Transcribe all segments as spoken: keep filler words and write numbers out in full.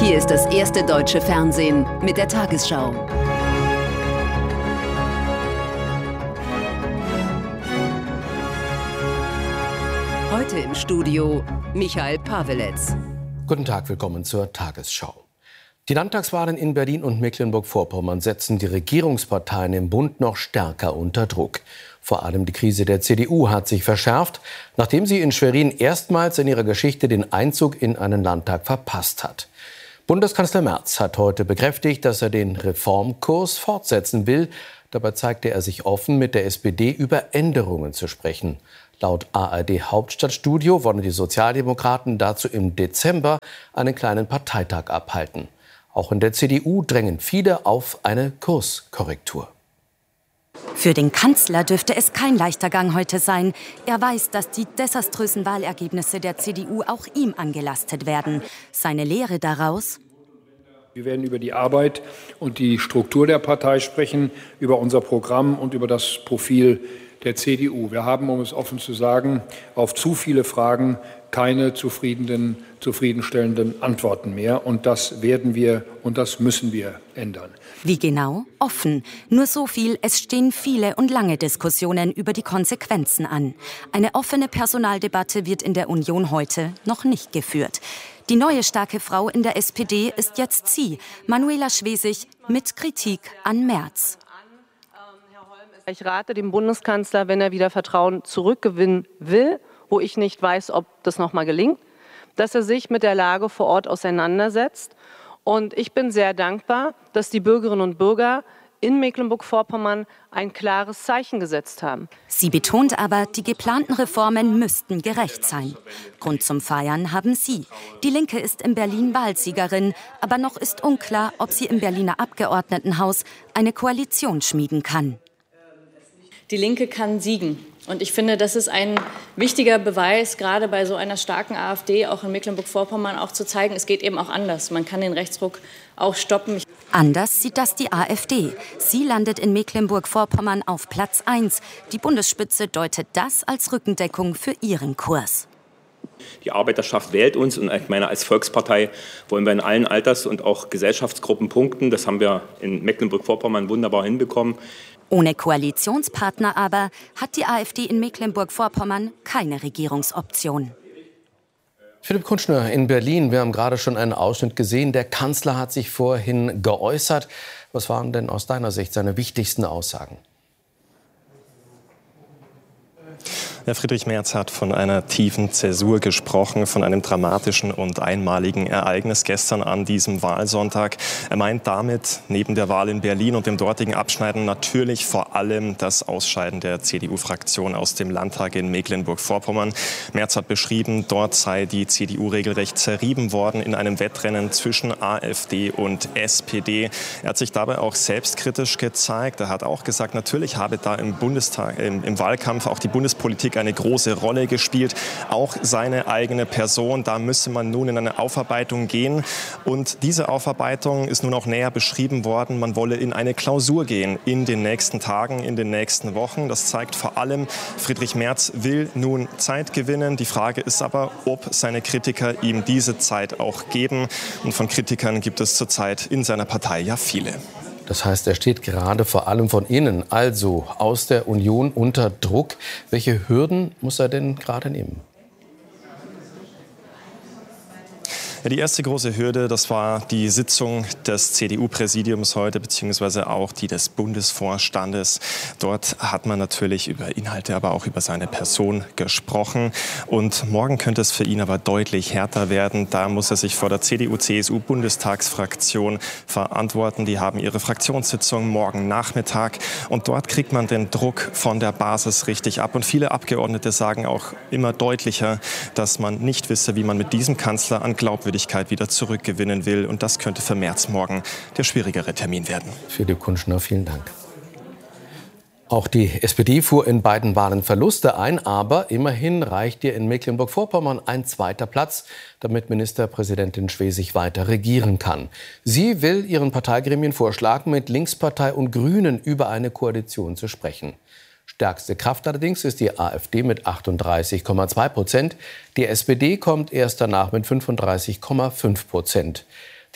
Hier ist das erste deutsche Fernsehen mit der Tagesschau. Heute im Studio Michael Paweletz. Guten Tag, willkommen zur Tagesschau. Die Landtagswahlen in Berlin und Mecklenburg-Vorpommern setzen die Regierungsparteien im Bund noch stärker unter Druck. Vor allem die Krise der C D U hat sich verschärft, nachdem sie in Schwerin erstmals in ihrer Geschichte den Einzug in einen Landtag verpasst hat. Bundeskanzler Merz hat heute bekräftigt, dass er den Reformkurs fortsetzen will. Dabei zeigte er sich offen, mit der S P D über Änderungen zu sprechen. Laut A R D-Hauptstadtstudio wollen die Sozialdemokraten dazu im Dezember einen kleinen Parteitag abhalten. Auch in der C D U drängen viele auf eine Kurskorrektur. Für den Kanzler dürfte es kein leichter Gang heute sein. Er weiß, dass die desaströsen Wahlergebnisse der C D U auch ihm angelastet werden. Seine Lehre daraus: Wir werden über die Arbeit und die Struktur der Partei sprechen, über unser Programm und über das Profil der C D U. Wir haben, um es offen zu sagen, auf zu viele Fragen keine zufriedenen, zufriedenstellenden Antworten mehr. Und das werden wir und das müssen wir ändern. Wie genau? Offen. Nur so viel, es stehen viele und lange Diskussionen über die Konsequenzen an. Eine offene Personaldebatte wird in der Union heute noch nicht geführt. Die neue starke Frau in der S P D ist jetzt sie, Manuela Schwesig, mit Kritik an Merz. Ich rate dem Bundeskanzler, wenn er wieder Vertrauen zurückgewinnen will, wo ich nicht weiß, ob das noch mal gelingt, dass er sich mit der Lage vor Ort auseinandersetzt. Und ich bin sehr dankbar, dass die Bürgerinnen und Bürger in Mecklenburg-Vorpommern ein klares Zeichen gesetzt haben. Sie betont aber, die geplanten Reformen müssten gerecht sein. Grund zum Feiern haben sie. Die Linke ist in Berlin Wahlsiegerin, aber noch ist unklar, ob sie im Berliner Abgeordnetenhaus eine Koalition schmieden kann. Die Linke kann siegen. Und ich finde, das ist ein wichtiger Beweis, gerade bei so einer starken AfD, auch in Mecklenburg-Vorpommern, auch zu zeigen, es geht eben auch anders. Man kann den Rechtsruck auch stoppen. Anders sieht das die AfD. Sie landet in Mecklenburg-Vorpommern auf Platz eins. Die Bundesspitze deutet das als Rückendeckung für ihren Kurs. Die Arbeiterschaft wählt uns, und ich meine, als Volkspartei wollen wir in allen Alters- und auch Gesellschaftsgruppen punkten. Das haben wir in Mecklenburg-Vorpommern wunderbar hinbekommen. Ohne Koalitionspartner aber hat die AfD in Mecklenburg-Vorpommern keine Regierungsoption. Philipp Kunschner in Berlin. Wir haben gerade schon einen Ausschnitt gesehen. Der Kanzler hat sich vorhin geäußert. Was waren denn aus deiner Sicht seine wichtigsten Aussagen? Herr Friedrich Merz hat von einer tiefen Zäsur gesprochen, von einem dramatischen und einmaligen Ereignis gestern an diesem Wahlsonntag. Er meint damit neben der Wahl in Berlin und dem dortigen Abschneiden natürlich vor allem das Ausscheiden der C D U-Fraktion aus dem Landtag in Mecklenburg-Vorpommern. Merz hat beschrieben, dort sei die C D U regelrecht zerrieben worden in einem Wettrennen zwischen AfD und S P D. Er hat sich dabei auch selbstkritisch gezeigt. Er hat auch gesagt, natürlich habe da im Bundestag, im, im Wahlkampf auch die Bundespolitik eine große Rolle gespielt, auch seine eigene Person. Da müsse man nun in eine Aufarbeitung gehen. Und diese Aufarbeitung ist nun auch näher beschrieben worden. Man wolle in eine Klausur gehen in den nächsten Tagen, in den nächsten Wochen. Das zeigt vor allem, Friedrich Merz will nun Zeit gewinnen. Die Frage ist aber, ob seine Kritiker ihm diese Zeit auch geben. Und von Kritikern gibt es zurzeit in seiner Partei ja viele. Das heißt, er steht gerade vor allem von innen, also aus der Union, unter Druck. Welche Hürden muss er denn gerade nehmen? Ja, die erste große Hürde, das war die Sitzung des C D U-Präsidiums heute, beziehungsweise auch die des Bundesvorstandes. Dort hat man natürlich über Inhalte, aber auch über seine Person gesprochen. Und morgen könnte es für ihn aber deutlich härter werden. Da muss er sich vor der C D U-C S U-Bundestagsfraktion verantworten. Die haben ihre Fraktionssitzung morgen Nachmittag. Und dort kriegt man den Druck von der Basis richtig ab. Und viele Abgeordnete sagen auch immer deutlicher, dass man nicht wisse, wie man mit diesem Kanzler an Glaubwürdigkeit wieder zurückgewinnen will. Und das könnte für Merz morgen der schwierigere Termin werden. Philipp Kunschner, vielen Dank. Auch die S P D fuhr in beiden Wahlen Verluste ein, aber immerhin reicht ihr in Mecklenburg-Vorpommern ein zweiter Platz, damit Ministerpräsidentin Schwesig weiter regieren kann. Sie will ihren Parteigremien vorschlagen, mit Linkspartei und Grünen über eine Koalition zu sprechen. Stärkste Kraft allerdings ist die AfD mit achtunddreißig Komma zwei Prozent. Die S P D kommt erst danach mit fünfunddreißig Komma fünf Prozent.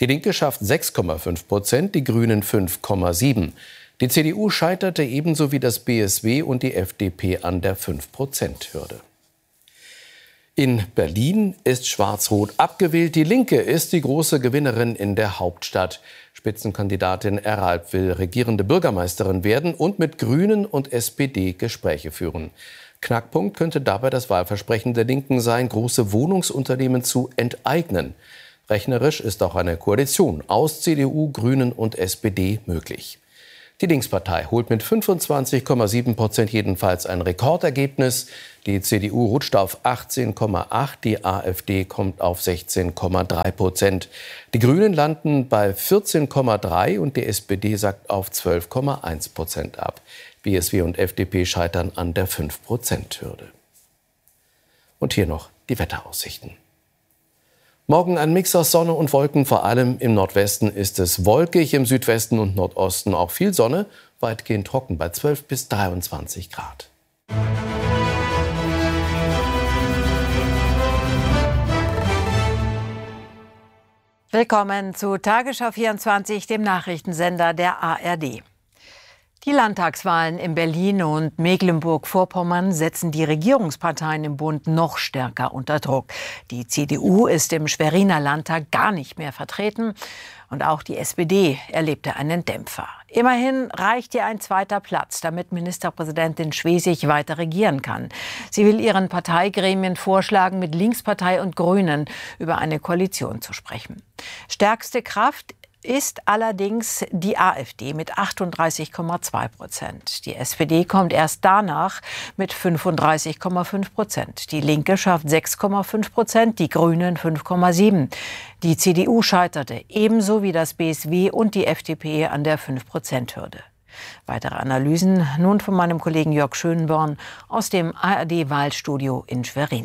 Die Linke schafft sechs Komma fünf Prozent, die Grünen fünf Komma sieben. Die C D U scheiterte ebenso wie das B S W und die F D P an der fünf Prozent Hürde. In Berlin ist Schwarz-Rot abgewählt. Die Linke ist die große Gewinnerin in der Hauptstadt. Spitzenkandidatin Eralp will regierende Bürgermeisterin werden und mit Grünen und S P D Gespräche führen. Knackpunkt könnte dabei das Wahlversprechen der Linken sein, große Wohnungsunternehmen zu enteignen. Rechnerisch ist auch eine Koalition aus C D U, Grünen und S P D möglich. Die Linkspartei holt mit fünfundzwanzig Komma sieben Prozent jedenfalls ein Rekordergebnis. Die C D U rutscht auf achtzehn Komma acht, die AfD kommt auf sechzehn Komma drei Prozent. Die Grünen landen bei vierzehn Komma drei und die S P D sackt auf zwölf Komma eins Prozent ab. B S W und F D P scheitern an der fünf Prozent Hürde. Und hier noch die Wetteraussichten. Morgen ein Mix aus Sonne und Wolken, vor allem im Nordwesten ist es wolkig, im Südwesten und Nordosten auch viel Sonne, weitgehend trocken bei zwölf bis dreiundzwanzig Grad. Willkommen zu Tagesschau vierundzwanzig, dem Nachrichtensender der A R D. Die Landtagswahlen in Berlin und Mecklenburg-Vorpommern setzen die Regierungsparteien im Bund noch stärker unter Druck. Die C D U ist im Schweriner Landtag gar nicht mehr vertreten und auch die S P D erlebte einen Dämpfer. Immerhin reicht ihr ein zweiter Platz, damit Ministerpräsidentin Schwesig weiter regieren kann. Sie will ihren Parteigremien vorschlagen, mit Linkspartei und Grünen über eine Koalition zu sprechen. Stärkste Kraft ist allerdings die AfD mit achtunddreißig Komma zwei Prozent. Die S P D kommt erst danach mit fünfunddreißig Komma fünf Prozent. Die Linke schafft sechs Komma fünf Prozent, die Grünen fünf Komma sieben. Die C D U scheiterte, ebenso wie das B S W und die F D P an der fünf Prozent Hürde. Weitere Analysen nun von meinem Kollegen Jörg Schönborn aus dem A R D-Wahlstudio in Schwerin.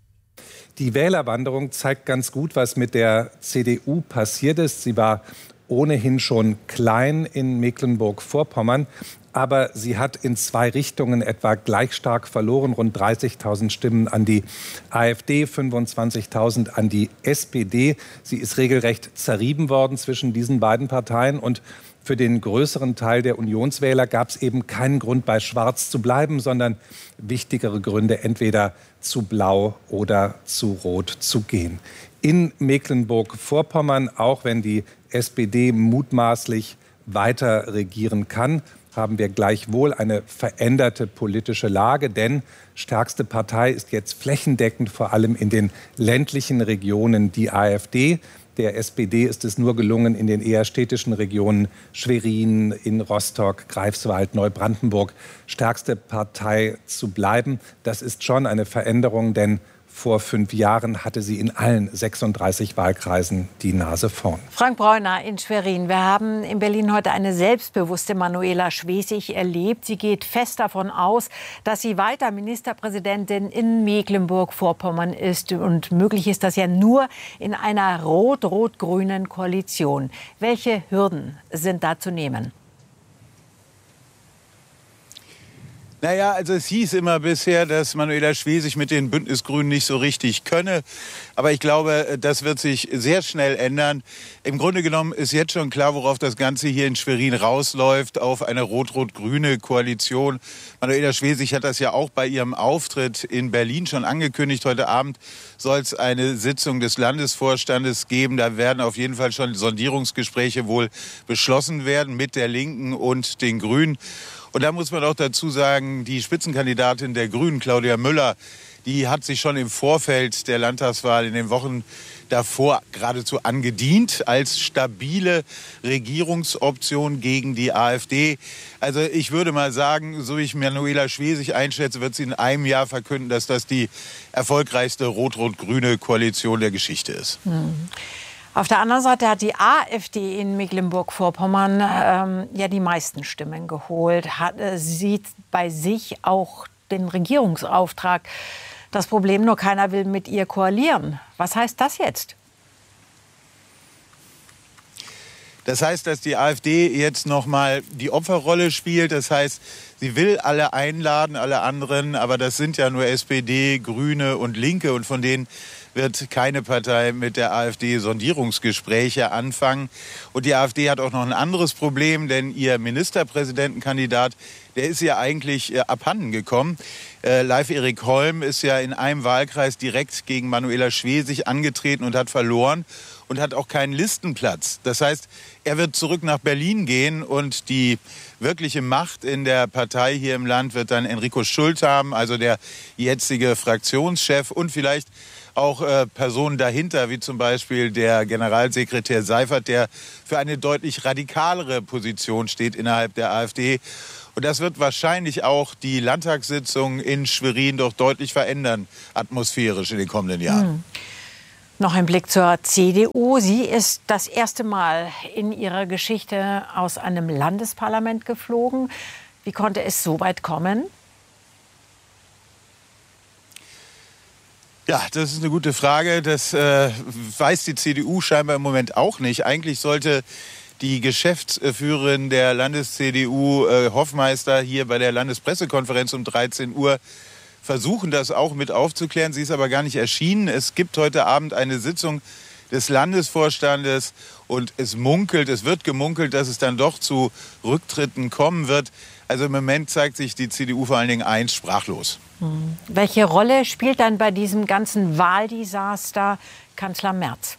Die Wählerwanderung zeigt ganz gut, was mit der C D U passiert ist. Sie war ohnehin schon klein in Mecklenburg-Vorpommern, aber sie hat in zwei Richtungen etwa gleich stark verloren. Rund dreißigtausend Stimmen an die AfD, fünfundzwanzigtausend an die S P D. Sie ist regelrecht zerrieben worden zwischen diesen beiden Parteien und für den größeren Teil der Unionswähler gab es eben keinen Grund, bei Schwarz zu bleiben, sondern wichtigere Gründe, entweder zu Blau oder zu Rot zu gehen. In Mecklenburg-Vorpommern, auch wenn die S P D mutmaßlich weiter regieren kann, haben wir gleichwohl eine veränderte politische Lage, denn stärkste Partei ist jetzt flächendeckend, vor allem in den ländlichen Regionen, die AfD. Der S P D ist es nur gelungen, in den eher städtischen Regionen Schwerin, in Rostock, Greifswald, Neubrandenburg stärkste Partei zu bleiben. Das ist schon eine Veränderung, denn vor fünf Jahren hatte sie in allen sechsunddreißig Wahlkreisen die Nase vorn. Frank Bräuner in Schwerin. Wir haben in Berlin heute eine selbstbewusste Manuela Schwesig erlebt. Sie geht fest davon aus, dass sie weiter Ministerpräsidentin in Mecklenburg-Vorpommern ist. Und möglich ist das ja nur in einer rot-rot-grünen Koalition. Welche Hürden sind da zu nehmen? Naja, also es hieß immer bisher, dass Manuela Schwesig mit den Bündnisgrünen nicht so richtig könne. Aber ich glaube, das wird sich sehr schnell ändern. Im Grunde genommen ist jetzt schon klar, worauf das Ganze hier in Schwerin rausläuft, auf eine rot-rot-grüne Koalition. Manuela Schwesig hat das ja auch bei ihrem Auftritt in Berlin schon angekündigt. Heute Abend soll es eine Sitzung des Landesvorstandes geben. Da werden auf jeden Fall schon Sondierungsgespräche wohl beschlossen werden mit der Linken und den Grünen. Und da muss man auch dazu sagen, die Spitzenkandidatin der Grünen, Claudia Müller, die hat sich schon im Vorfeld der Landtagswahl in den Wochen davor geradezu angedient als stabile Regierungsoption gegen die AfD. Also ich würde mal sagen, so wie ich Manuela Schwesig einschätze, wird sie in einem Jahr verkünden, dass das die erfolgreichste rot-rot-grüne Koalition der Geschichte ist. Hm. Auf der anderen Seite hat die AfD in Mecklenburg-Vorpommern ähm, ja die meisten Stimmen geholt, hat, äh, sieht bei sich auch den Regierungsauftrag. Das Problem nur, keiner will mit ihr koalieren. Was heißt das jetzt? Das heißt, dass die AfD jetzt noch mal die Opferrolle spielt. Das heißt, sie will alle einladen, alle anderen, aber das sind ja nur S P D, Grüne und Linke und von denen wird keine Partei mit der AfD Sondierungsgespräche anfangen. Und die AfD hat auch noch ein anderes Problem, denn ihr Ministerpräsidentenkandidat, der ist ja eigentlich äh, abhanden gekommen. Äh, Leif Erik Holm ist ja in einem Wahlkreis direkt gegen Manuela Schwesig angetreten und hat verloren und hat auch keinen Listenplatz. Das heißt, er wird zurück nach Berlin gehen und die wirkliche Macht in der Partei hier im Land wird dann Enrico Schult haben, also der jetzige Fraktionschef und vielleicht auch äh, Personen dahinter, wie zum Beispiel der Generalsekretär Seifert, der für eine deutlich radikalere Position steht innerhalb der AfD. Und das wird wahrscheinlich auch die Landtagssitzung in Schwerin doch deutlich verändern, atmosphärisch in den kommenden Jahren. Hm. Noch ein Blick zur C D U. Sie ist das erste Mal in ihrer Geschichte aus einem Landesparlament geflogen. Wie konnte es so weit kommen? Ja, das ist eine gute Frage. Das äh, weiß die C D U scheinbar im Moment auch nicht. Eigentlich sollte die Geschäftsführerin der Landes-C D U, äh, Hoffmeister, hier bei der Landespressekonferenz um dreizehn Uhr versuchen, das auch mit aufzuklären. Sie ist aber gar nicht erschienen. Es gibt heute Abend eine Sitzung des Landesvorstandes und es munkelt, es wird gemunkelt, dass es dann doch zu Rücktritten kommen wird. Also im Moment zeigt sich die C D U vor allen Dingen eins, sprachlos. Hm. Welche Rolle spielt dann bei diesem ganzen Wahldesaster Kanzler Merz?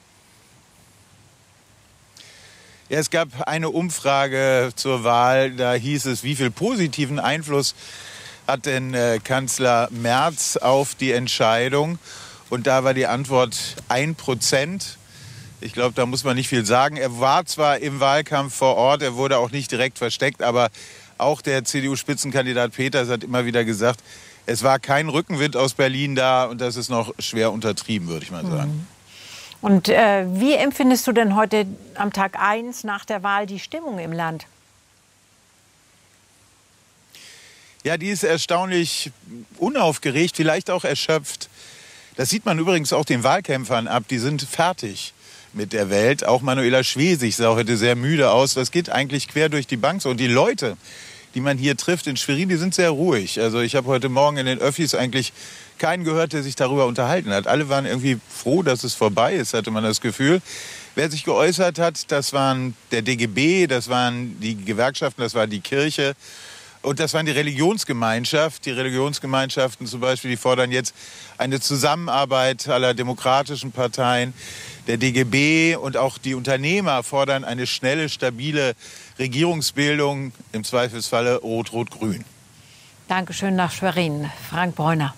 Ja, es gab eine Umfrage zur Wahl, da hieß es, wie viel positiven Einfluss hat denn äh, Kanzler Merz auf die Entscheidung? Und da war die Antwort ein Prozent. Ich glaube, da muss man nicht viel sagen. Er war zwar im Wahlkampf vor Ort, er wurde auch nicht direkt versteckt, aber auch der C D U-Spitzenkandidat Peters hat immer wieder gesagt, es war kein Rückenwind aus Berlin da und das ist noch schwer untertrieben, würde ich mal sagen. Und äh, wie empfindest du denn heute am Tag eins nach der Wahl die Stimmung im Land? Ja, die ist erstaunlich unaufgeregt, vielleicht auch erschöpft. Das sieht man übrigens auch den Wahlkämpfern ab. Die sind fertig mit der Welt. Auch Manuela Schwesig sah heute sehr müde aus. Das geht eigentlich quer durch die Bank so. Und die Leute, die man hier trifft in Schwerin, die sind sehr ruhig. Also ich habe heute Morgen in den Öffis eigentlich keinen gehört, der sich darüber unterhalten hat. Alle waren irgendwie froh, dass es vorbei ist, hatte man das Gefühl. Wer sich geäußert hat, das waren der D G B, das waren die Gewerkschaften, das war die Kirche. Und das waren die Religionsgemeinschaft. Die Religionsgemeinschaften zum Beispiel, die fordern jetzt eine Zusammenarbeit aller demokratischen Parteien. Der D G B und auch die Unternehmer fordern eine schnelle, stabile Regierungsbildung, im Zweifelsfalle Rot-Rot-Grün. Dankeschön nach Schwerin. Frank Bräuner.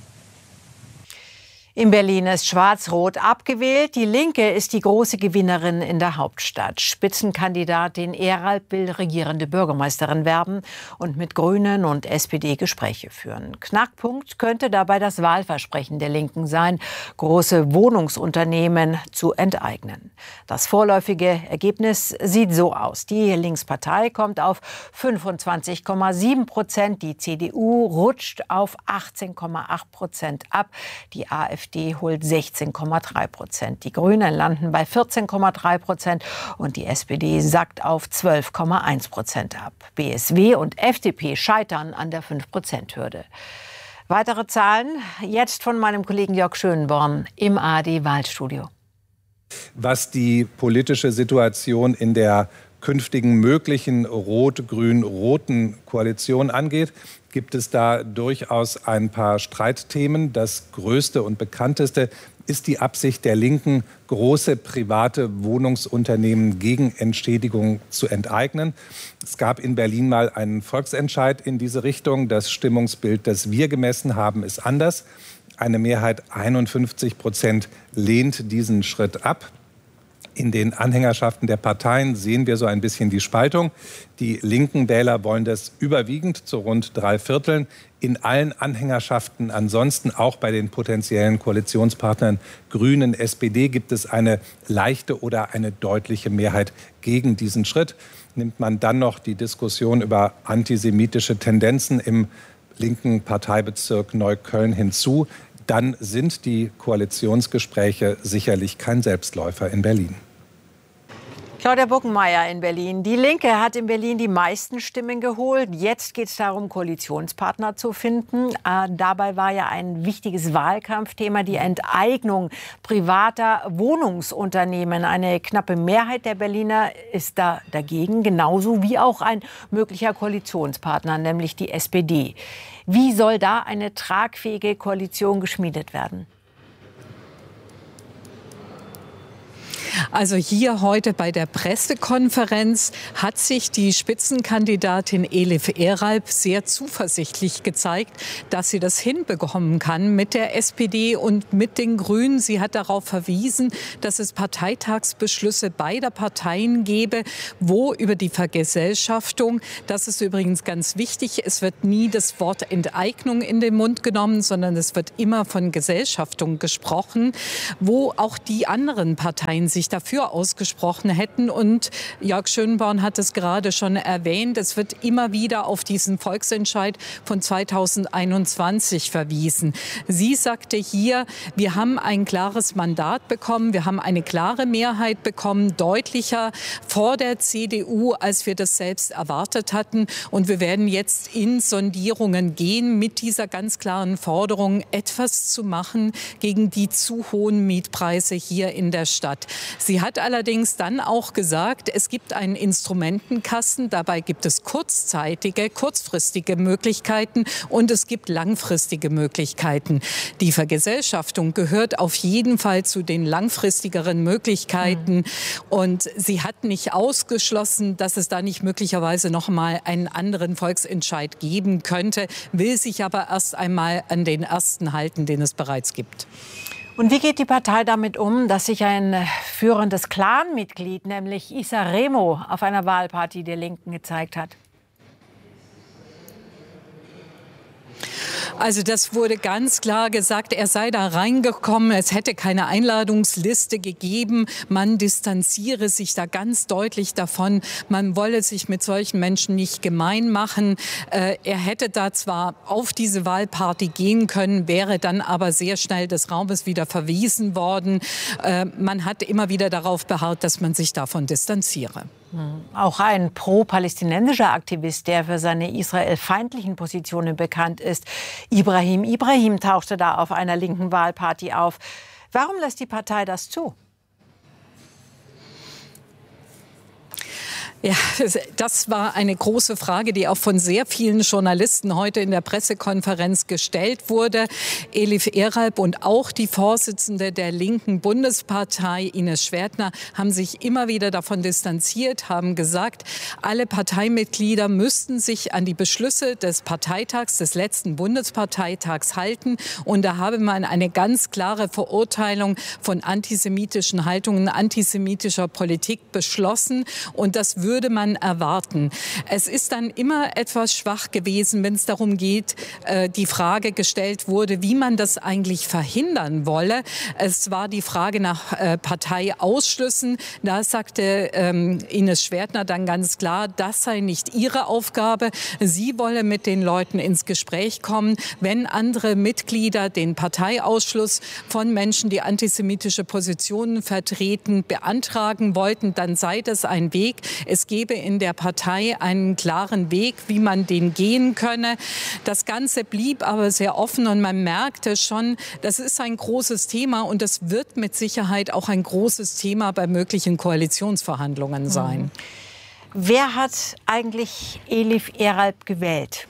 In Berlin ist Schwarz-Rot abgewählt. Die Linke ist die große Gewinnerin in der Hauptstadt. Spitzenkandidatin Erald will regierende Bürgermeisterin werden und mit Grünen und S P D Gespräche führen. Knackpunkt könnte dabei das Wahlversprechen der Linken sein, große Wohnungsunternehmen zu enteignen. Das vorläufige Ergebnis sieht so aus. Die Linkspartei kommt auf fünfundzwanzig Komma sieben Prozent. Die C D U rutscht auf achtzehn Komma acht Prozent ab. Die AfD Die holt sechzehn Komma drei Prozent. Die Grünen landen bei vierzehn Komma drei Prozent und die S P D sackt auf zwölf Komma eins Prozent ab. B S W und F D P scheitern an der fünf Prozent Hürde. Weitere Zahlen jetzt von meinem Kollegen Jörg Schönborn im A R D-Wahlstudio. Was die politische Situation in der künftigen möglichen rot-grün-roten Koalition angeht, gibt es da durchaus ein paar Streitthemen. Das größte und bekannteste ist die Absicht der Linken, große private Wohnungsunternehmen gegen Entschädigung zu enteignen. Es gab in Berlin mal einen Volksentscheid in diese Richtung. Das Stimmungsbild, das wir gemessen haben, ist anders. Eine Mehrheit, einundfünfzig Prozent, lehnt diesen Schritt ab. In den Anhängerschaften der Parteien sehen wir so ein bisschen die Spaltung. Die linken Wähler wollen das überwiegend zu rund drei Vierteln. In allen Anhängerschaften ansonsten, auch bei den potenziellen Koalitionspartnern Grünen, S P D, gibt es eine leichte oder eine deutliche Mehrheit gegen diesen Schritt. Nimmt man dann noch die Diskussion über antisemitische Tendenzen im linken Parteibezirk Neukölln hinzu, dann sind die Koalitionsgespräche sicherlich kein Selbstläufer in Berlin. Claudia Buckenmeier in Berlin. Die Linke hat in Berlin die meisten Stimmen geholt. Jetzt geht es darum, Koalitionspartner zu finden. Äh, dabei war ja ein wichtiges Wahlkampfthema die Enteignung privater Wohnungsunternehmen. Eine knappe Mehrheit der Berliner ist da dagegen, genauso wie auch ein möglicher Koalitionspartner, nämlich die S P D. Wie soll da eine tragfähige Koalition geschmiedet werden? Also hier heute bei der Pressekonferenz hat sich die Spitzenkandidatin Elif Eralp sehr zuversichtlich gezeigt, dass sie das hinbekommen kann mit der S P D und mit den Grünen. Sie hat darauf verwiesen, dass es Parteitagsbeschlüsse beider Parteien gebe, wo über die Vergesellschaftung, das ist übrigens ganz wichtig, es wird nie das Wort Enteignung in den Mund genommen, sondern es wird immer von Gesellschaftung gesprochen, wo auch die anderen Parteien sich dafür ausgesprochen hätten. Und Jörg Schönborn hat es gerade schon erwähnt, es wird immer wieder auf diesen Volksentscheid von zweitausendeinundzwanzig verwiesen. Sie sagte hier, wir haben ein klares Mandat bekommen, wir haben eine klare Mehrheit bekommen, deutlicher vor der C D U, als wir das selbst erwartet hatten. Und wir werden jetzt in Sondierungen gehen mit dieser ganz klaren Forderung, etwas zu machen gegen die zu hohen Mietpreise hier in der Stadt. Sie hat allerdings dann auch gesagt, es gibt einen Instrumentenkasten, dabei gibt es kurzzeitige, kurzfristige Möglichkeiten und es gibt langfristige Möglichkeiten. Die Vergesellschaftung gehört auf jeden Fall zu den langfristigeren Möglichkeiten. Mhm. Und sie hat nicht ausgeschlossen, dass es da nicht möglicherweise noch mal einen anderen Volksentscheid geben könnte, will sich aber erst einmal an den ersten halten, den es bereits gibt. Und wie geht die Partei damit um, dass sich ein führendes Clan-Mitglied, nämlich Issa Remo, auf einer Wahlparty der Linken gezeigt hat? Also das wurde ganz klar gesagt, er sei da reingekommen, es hätte keine Einladungsliste gegeben, man distanziere sich da ganz deutlich davon, man wolle sich mit solchen Menschen nicht gemein machen. Äh, er hätte da zwar auf diese Wahlparty gehen können, wäre dann aber sehr schnell des Raumes wieder verwiesen worden. Äh, man hat immer wieder darauf beharrt, dass man sich davon distanziere. Auch ein pro-palästinensischer Aktivist, der für seine israelfeindlichen Positionen bekannt ist, Ibrahim Ibrahim, tauchte da auf einer linken Wahlparty auf. Warum lässt die Partei das zu? Ja, das war eine große Frage, die auch von sehr vielen Journalisten heute in der Pressekonferenz gestellt wurde. Elif Eralp und auch die Vorsitzende der linken Bundespartei, Ines Schwertner, haben sich immer wieder davon distanziert, haben gesagt, alle Parteimitglieder müssten sich an die Beschlüsse des Parteitags, des letzten Bundesparteitags halten. Und da habe man eine ganz klare Verurteilung von antisemitischen Haltungen, antisemitischer Politik beschlossen. Und das würde man erwarten. Es ist dann immer etwas schwach gewesen, wenn es darum geht, äh, die Frage gestellt wurde, wie man das eigentlich verhindern wolle. Es war die Frage nach äh, Parteiausschlüssen. Da sagte ähm, Ines Schwertner dann ganz klar, das sei nicht ihre Aufgabe. Sie wolle mit den Leuten ins Gespräch kommen. Wenn andere Mitglieder den Parteiausschluss von Menschen, die antisemitische Positionen vertreten, beantragen wollten, dann sei das ein Weg. Es gebe in der Partei einen klaren Weg, wie man den gehen könne. Das Ganze blieb aber sehr offen und man merkte schon, das ist ein großes Thema und das wird mit Sicherheit auch ein großes Thema bei möglichen Koalitionsverhandlungen sein. Mhm. Wer hat eigentlich Elif Eralp gewählt?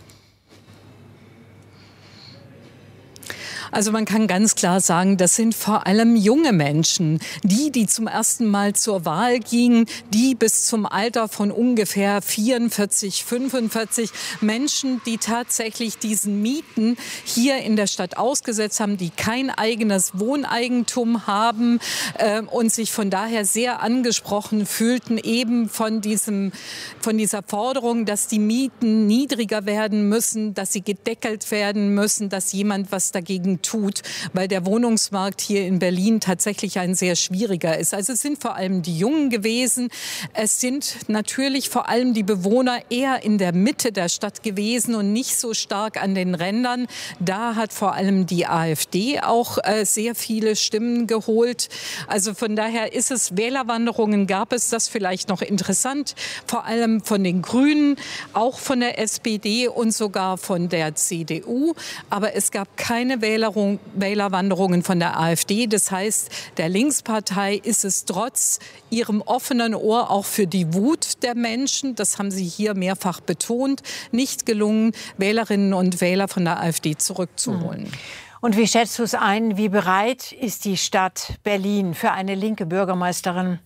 Also man kann ganz klar sagen, das sind vor allem junge Menschen, die, die zum ersten Mal zur Wahl gingen, die bis zum Alter von ungefähr vierundvierzig, fünfundvierzig Menschen, die tatsächlich diesen Mieten hier in der Stadt ausgesetzt haben, die kein eigenes Wohneigentum haben äh, und sich von daher sehr angesprochen fühlten, eben von diesem, von dieser Forderung, dass die Mieten niedriger werden müssen, dass sie gedeckelt werden müssen, dass jemand was dagegen Sorgen tut, weil der Wohnungsmarkt hier in Berlin tatsächlich ein sehr schwieriger ist. Also es sind vor allem die Jungen gewesen. Es sind natürlich vor allem die Bewohner eher in der Mitte der Stadt gewesen und nicht so stark an den Rändern. Da hat vor allem die AfD auch äh, sehr viele Stimmen geholt. Also von daher ist es, Wählerwanderungen gab es, das vielleicht noch interessant, vor allem von den Grünen, auch von der S P D und sogar von der C D U. Aber es gab keine Wählerung, Wählerwanderungen von der AfD. Das heißt, der Linkspartei ist es trotz ihrem offenen Ohr auch für die Wut der Menschen, das haben Sie hier mehrfach betont, nicht gelungen, Wählerinnen und Wähler von der AfD zurückzuholen. Und wie schätzt du es ein, wie bereit ist die Stadt Berlin für eine linke Bürgermeisterin?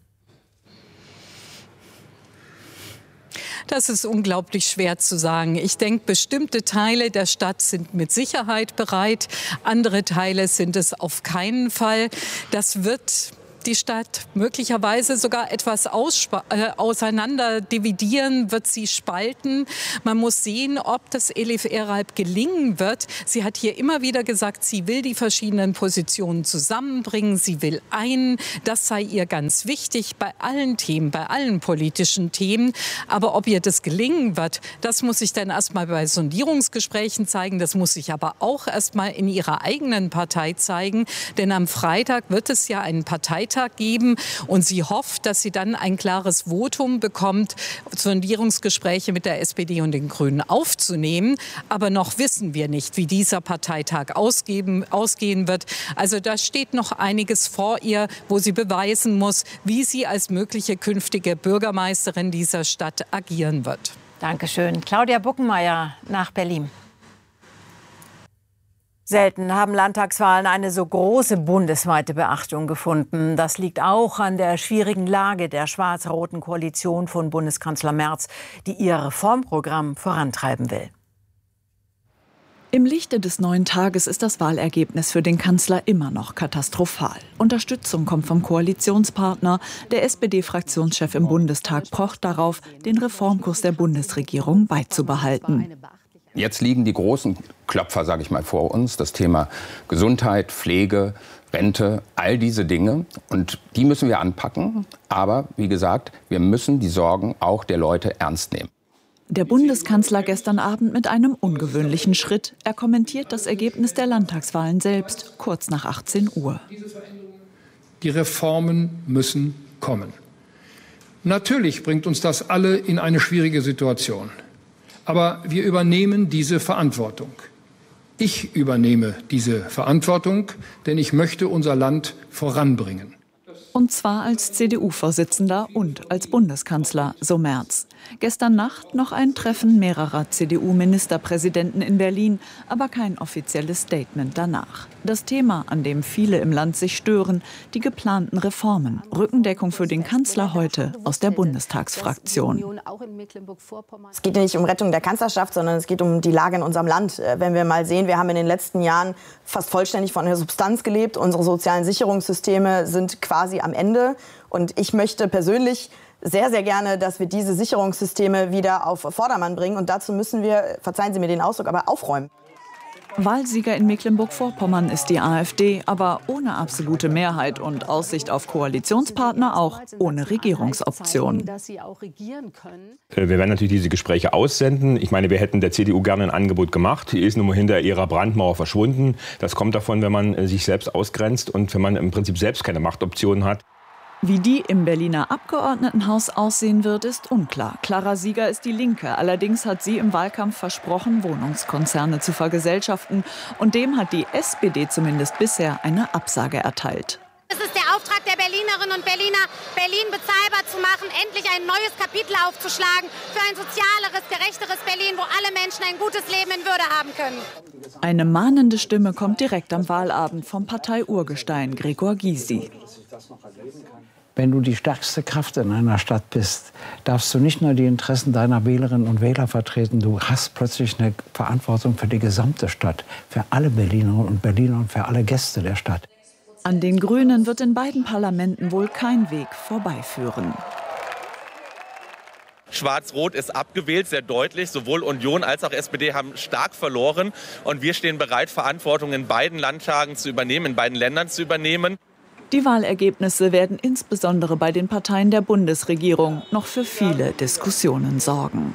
Das ist unglaublich schwer zu sagen. Ich denke, bestimmte Teile der Stadt sind mit Sicherheit bereit. Andere Teile sind es auf keinen Fall. Das wird die Stadt möglicherweise sogar etwas äh, auseinander dividieren, wird sie spalten. Man muss sehen, ob das Elif Eralp gelingen wird. Sie hat hier immer wieder gesagt, sie will die verschiedenen Positionen zusammenbringen. Sie will einen. Das sei ihr ganz wichtig bei allen Themen, bei allen politischen Themen. Aber ob ihr das gelingen wird, das muss sich dann erst mal bei Sondierungsgesprächen zeigen. Das muss sich aber auch erst mal in ihrer eigenen Partei zeigen. Denn am Freitag wird es ja einen Parteitag geben und sie hofft, dass sie dann ein klares Votum bekommt, Sondierungsgespräche mit der S P D und den Grünen aufzunehmen. Aber noch wissen wir nicht, wie dieser Parteitag ausgeben, ausgehen wird. Also da steht noch einiges vor ihr, wo sie beweisen muss, wie sie als mögliche künftige Bürgermeisterin dieser Stadt agieren wird. Dankeschön. Claudia Buckenmeier nach Berlin. Selten haben Landtagswahlen eine so große bundesweite Beachtung gefunden. Das liegt auch an der schwierigen Lage der schwarz-roten Koalition von Bundeskanzler Merz, die ihr Reformprogramm vorantreiben will. Im Lichte des neuen Tages ist das Wahlergebnis für den Kanzler immer noch katastrophal. Unterstützung kommt vom Koalitionspartner. Der S P D-Fraktionschef im Bundestag pocht darauf, den Reformkurs der Bundesregierung beizubehalten. Jetzt liegen die großen Klopfer, sage ich mal, vor uns. Das Thema Gesundheit, Pflege, Rente, all diese Dinge. Und die müssen wir anpacken. Aber wie gesagt, wir müssen die Sorgen auch der Leute ernst nehmen. Der Bundeskanzler gestern Abend mit einem ungewöhnlichen Schritt. Er kommentiert das Ergebnis der Landtagswahlen selbst, kurz nach achtzehn Uhr. Die Reformen müssen kommen. Natürlich bringt uns das alle in eine schwierige Situation. Aber wir übernehmen diese Verantwortung. Ich übernehme diese Verantwortung, denn ich möchte unser Land voranbringen. Und zwar als C D U-Vorsitzender und als Bundeskanzler, so Merz. Gestern Nacht noch ein Treffen mehrerer C D U-Ministerpräsidenten in Berlin, aber kein offizielles Statement danach. Das Thema, an dem viele im Land sich stören, die geplanten Reformen. Rückendeckung für den Kanzler heute aus der Bundestagsfraktion. Es geht nicht um Rettung der Kanzlerschaft, sondern es geht um die Lage in unserem Land. Wenn wir mal sehen, wir haben in den letzten Jahren fast vollständig von der Substanz gelebt. Unsere sozialen Sicherungssysteme sind quasi am Ende. Und ich möchte persönlich sehr, sehr gerne, dass wir diese Sicherungssysteme wieder auf Vordermann bringen. Und dazu müssen wir, verzeihen Sie mir den Ausdruck, aber aufräumen. Wahlsieger in Mecklenburg-Vorpommern ist die AfD, aber ohne absolute Mehrheit und Aussicht auf Koalitionspartner auch ohne Regierungsoption. Wir werden natürlich diese Gespräche aussenden. Ich meine, wir hätten der C D U gerne ein Angebot gemacht. Die ist nun mal hinter ihrer Brandmauer verschwunden. Das kommt davon, wenn man sich selbst ausgrenzt und wenn man im Prinzip selbst keine Machtoptionen hat. Wie die im Berliner Abgeordnetenhaus aussehen wird, ist unklar. Klarer Sieger ist die Linke. Allerdings hat sie im Wahlkampf versprochen, Wohnungskonzerne zu vergesellschaften. Und dem hat die S P D zumindest bisher eine Absage erteilt. Es ist der Auftrag der Berlinerinnen und Berliner, Berlin bezahlbar zu machen, endlich ein neues Kapitel aufzuschlagen für ein sozialeres, gerechteres Berlin, wo alle Menschen ein gutes Leben in Würde haben können. Eine mahnende Stimme kommt direkt am Wahlabend vom Partei-Urgestein Gregor Gysi. Wenn du die stärkste Kraft in einer Stadt bist, darfst du nicht nur die Interessen deiner Wählerinnen und Wähler vertreten, du hast plötzlich eine Verantwortung für die gesamte Stadt, für alle Berlinerinnen und Berliner und für alle Gäste der Stadt. An den Grünen wird in beiden Parlamenten wohl kein Weg vorbeiführen. Schwarz-Rot ist abgewählt, sehr deutlich. Sowohl Union als auch S P D haben stark verloren. Und wir stehen bereit, Verantwortung in beiden Landtagen zu übernehmen, in beiden Ländern zu übernehmen. Die Wahlergebnisse werden insbesondere bei den Parteien der Bundesregierung noch für viele Diskussionen sorgen.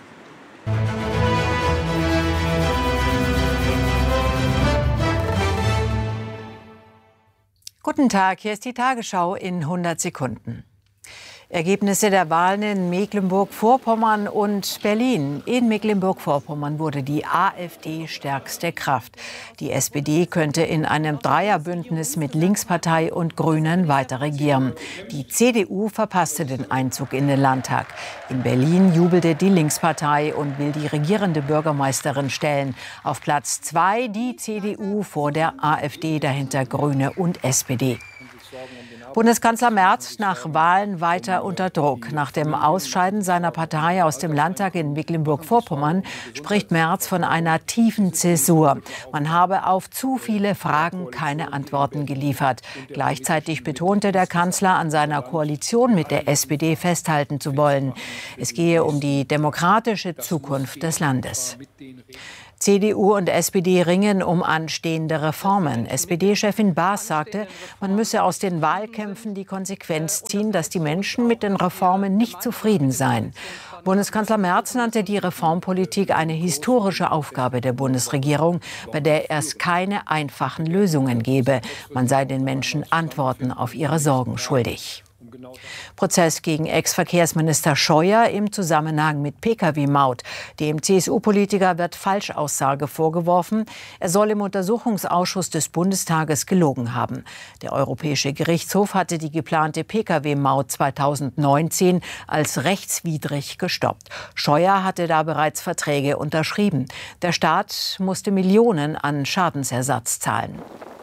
Guten Tag, hier ist die Tagesschau in hundert Sekunden. Ergebnisse der Wahlen in Mecklenburg-Vorpommern und Berlin. In Mecklenburg-Vorpommern wurde die AfD stärkste Kraft. Die S P D könnte in einem Dreierbündnis mit Linkspartei und Grünen weiter regieren. Die C D U verpasste den Einzug in den Landtag. In Berlin jubelte die Linkspartei und will die regierende Bürgermeisterin stellen. Auf Platz zwei die C D U vor der AfD, dahinter Grüne und S P D. Bundeskanzler Merz nach Wahlen weiter unter Druck. Nach dem Ausscheiden seiner Partei aus dem Landtag in Mecklenburg-Vorpommern spricht Merz von einer tiefen Zäsur. Man habe auf zu viele Fragen keine Antworten geliefert. Gleichzeitig betonte der Kanzler, an seiner Koalition mit der S P D festhalten zu wollen. Es gehe um die demokratische Zukunft des Landes. C D U und S P D ringen um anstehende Reformen. S P D-Chefin Baas sagte, man müsse aus den Wahlkämpfen die Konsequenz ziehen, dass die Menschen mit den Reformen nicht zufrieden seien. Bundeskanzler Merz nannte die Reformpolitik eine historische Aufgabe der Bundesregierung, bei der es keine einfachen Lösungen gebe. Man sei den Menschen Antworten auf ihre Sorgen schuldig. Prozess gegen Ex-Verkehrsminister Scheuer im Zusammenhang mit Pkw-Maut. Dem C S U-Politiker wird Falschaussage vorgeworfen. Er soll im Untersuchungsausschuss des Bundestages gelogen haben. Der Europäische Gerichtshof hatte die geplante Pkw-Maut zweitausendneunzehn als rechtswidrig gestoppt. Scheuer hatte da bereits Verträge unterschrieben. Der Staat musste Millionen an Schadensersatz zahlen.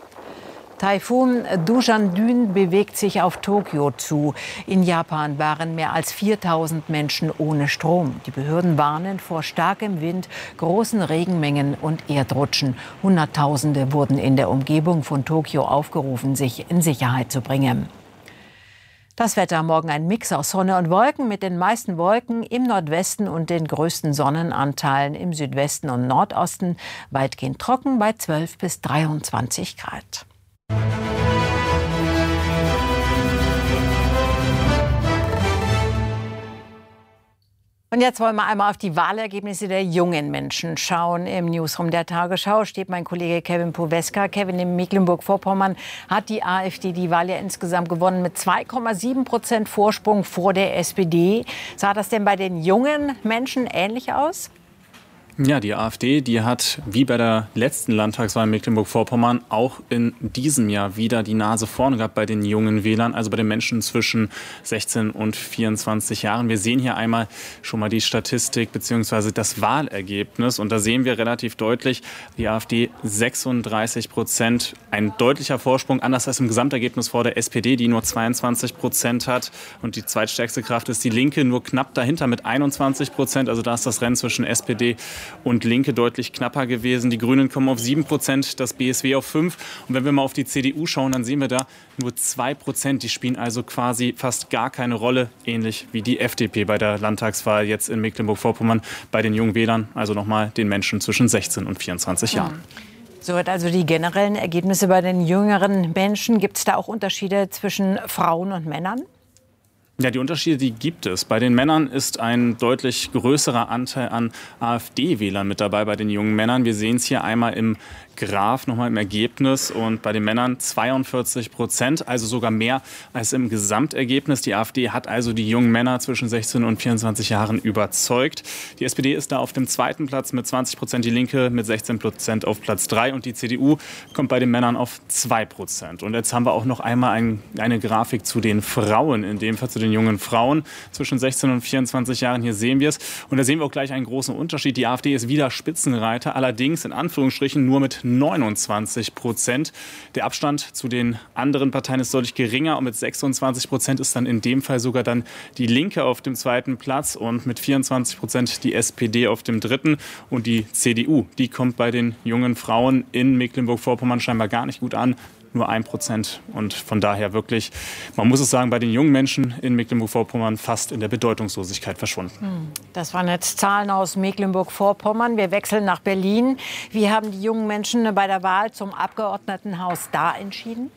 Taifun Dujandun bewegt sich auf Tokio zu. In Japan waren mehr als viertausend Menschen ohne Strom. Die Behörden warnen vor starkem Wind, großen Regenmengen und Erdrutschen. Hunderttausende wurden in der Umgebung von Tokio aufgerufen, sich in Sicherheit zu bringen. Das Wetter: morgen ein Mix aus Sonne und Wolken mit den meisten Wolken im Nordwesten und den größten Sonnenanteilen im Südwesten und Nordosten. Weitgehend trocken bei zwölf bis dreiundzwanzig Grad. Und jetzt wollen wir einmal auf die Wahlergebnisse der jungen Menschen schauen. Im Newsroom der Tagesschau steht mein Kollege Kevin Poweska. Kevin, in Mecklenburg-Vorpommern hat die AfD die Wahl ja insgesamt gewonnen mit zwei Komma sieben Prozent Vorsprung vor der S P D. Sah das denn bei den jungen Menschen ähnlich aus? Ja, die AfD, die hat wie bei der letzten Landtagswahl in Mecklenburg-Vorpommern auch in diesem Jahr wieder die Nase vorne gehabt bei den jungen Wählern, also bei den Menschen zwischen sechzehn und vierundzwanzig Jahren. Wir sehen hier einmal schon mal die Statistik bzw. das Wahlergebnis und da sehen wir relativ deutlich, die AfD sechsunddreißig Prozent, ein deutlicher Vorsprung, anders als im Gesamtergebnis vor der S P D, die nur zweiundzwanzig Prozent hat, und die zweitstärkste Kraft ist die Linke, nur knapp dahinter mit einundzwanzig Prozent, also da ist das Rennen zwischen S P D und Linke deutlich knapper gewesen. Die Grünen kommen auf sieben Prozent, das B S W auf fünf Prozent. Und wenn wir mal auf die C D U schauen, dann sehen wir da nur zwei Prozent. Die spielen also quasi fast gar keine Rolle, ähnlich wie die F D P bei der Landtagswahl jetzt in Mecklenburg-Vorpommern bei den jungen Wählern, also nochmal den Menschen zwischen sechzehn und vierundzwanzig Jahren. Soweit also die generellen Ergebnisse bei den jüngeren Menschen. Gibt es da auch Unterschiede zwischen Frauen und Männern? Ja, die Unterschiede, die gibt es. Bei den Männern ist ein deutlich größerer Anteil an AfD-Wählern mit dabei bei den jungen Männern. Wir sehen es hier einmal im Graph, nochmal im Ergebnis. Und bei den Männern zweiundvierzig Prozent, also sogar mehr als im Gesamtergebnis. Die AfD hat also die jungen Männer zwischen sechzehn und vierundzwanzig Jahren überzeugt. Die S P D ist da auf dem zweiten Platz mit zwanzig Prozent, die Linke mit sechzehn Prozent auf Platz drei und die C D U kommt bei den Männern auf zwei Prozent. Und jetzt haben wir auch noch einmal ein, eine Grafik zu den Frauen, in dem Fall zu den jungen Frauen zwischen sechzehn und vierundzwanzig Jahren. Hier sehen wir es. Und da sehen wir auch gleich einen großen Unterschied. Die AfD ist wieder Spitzenreiter, allerdings in Anführungsstrichen nur mit neunundzwanzig Prozent. Der Abstand zu den anderen Parteien ist deutlich geringer und mit sechsundzwanzig Prozent ist dann in dem Fall sogar dann die Linke auf dem zweiten Platz und mit vierundzwanzig Prozent die S P D auf dem dritten. Und die C D U, die kommt bei den jungen Frauen in Mecklenburg-Vorpommern scheinbar gar nicht gut an. nur ein Prozent. Und von daher wirklich, man muss es sagen, bei den jungen Menschen in Mecklenburg-Vorpommern fast in der Bedeutungslosigkeit verschwunden. Das waren jetzt Zahlen aus Mecklenburg-Vorpommern. Wir wechseln nach Berlin. Wie haben die jungen Menschen bei der Wahl zum Abgeordnetenhaus da entschieden?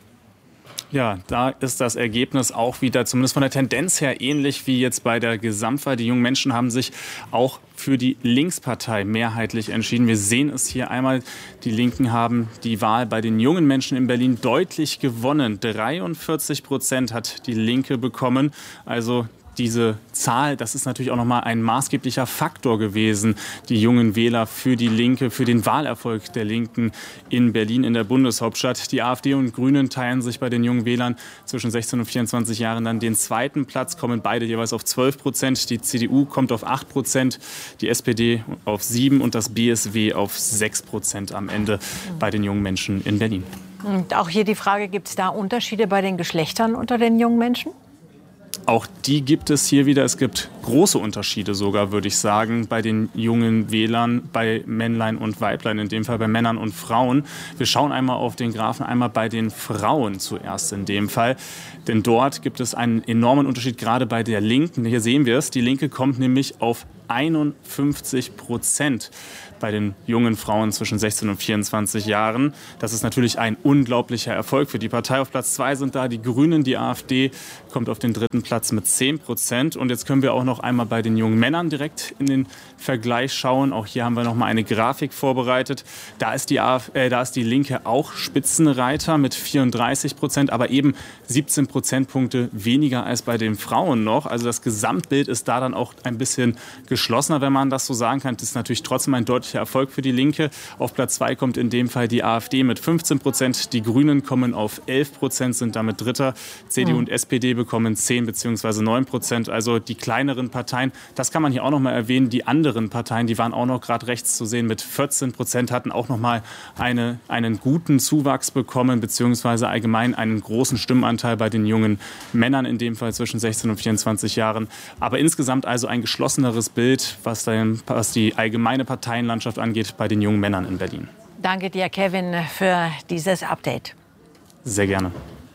Ja, da ist das Ergebnis auch wieder, zumindest von der Tendenz her, ähnlich wie jetzt bei der Gesamtwahl. Die jungen Menschen haben sich auch für die Linkspartei mehrheitlich entschieden. Wir sehen es hier einmal. Die Linken haben die Wahl bei den jungen Menschen in Berlin deutlich gewonnen. dreiundvierzig Prozent hat die Linke bekommen. Also diese Zahl, das ist natürlich auch noch mal ein maßgeblicher Faktor gewesen, die jungen Wähler für die Linke, für den Wahlerfolg der Linken in Berlin, in der Bundeshauptstadt. Die AfD und Grünen teilen sich bei den jungen Wählern zwischen sechzehn und vierundzwanzig Jahren dann den zweiten Platz, kommen beide jeweils auf zwölf Prozent. Die C D U kommt auf acht Prozent, die S P D auf sieben und das B S W auf sechs Prozent am Ende bei den jungen Menschen in Berlin. Und auch hier die Frage, gibt es da Unterschiede bei den Geschlechtern unter den jungen Menschen? Auch die gibt es hier wieder. Es gibt große Unterschiede sogar, würde ich sagen, bei den jungen Wählern, bei Männlein und Weiblein, in dem Fall bei Männern und Frauen. Wir schauen einmal auf den Graphen, einmal bei den Frauen zuerst in dem Fall. Denn dort gibt es einen enormen Unterschied, gerade bei der Linken. Hier sehen wir es, die Linke kommt nämlich auf einundfünfzig Prozent bei den jungen Frauen zwischen sechzehn und vierundzwanzig Jahren. Das ist natürlich ein unglaublicher Erfolg für die Partei. Auf Platz zwei sind da die Grünen. Die AfD kommt auf den dritten Platz mit zehn Prozent. Und jetzt können wir auch noch einmal bei den jungen Männern direkt in den Vergleich schauen. Auch hier haben wir noch mal eine Grafik vorbereitet. Da ist die, AfD, äh, da ist die Linke auch Spitzenreiter mit vierunddreißig Prozent, aber eben siebzehn Prozentpunkte weniger als bei den Frauen noch. Also das Gesamtbild ist da dann auch ein bisschen geschlossener, wenn man das so sagen kann. Das ist natürlich trotzdem ein deutlicher Erfolg für die Linke. Auf Platz zwei kommt in dem Fall die AfD mit fünfzehn Prozent. Die Grünen kommen auf elf Prozent, sind damit Dritter. C D U und S P D bekommen zehn bzw. neun Prozent. Also die kleineren Parteien, das kann man hier auch noch mal erwähnen. Die anderen Parteien, die waren auch noch gerade rechts zu sehen mit vierzehn Prozent, hatten auch noch mal eine, einen guten Zuwachs bekommen, beziehungsweise allgemein einen großen Stimmenanteil bei den jungen Männern, in dem Fall zwischen sechzehn und vierundzwanzig Jahren. Aber insgesamt also ein geschlosseneres Bild, was, den, was die allgemeine Parteienlandschaft angeht, bei den jungen Männern in Berlin. Danke dir, Kevin, für dieses Update. Sehr gerne.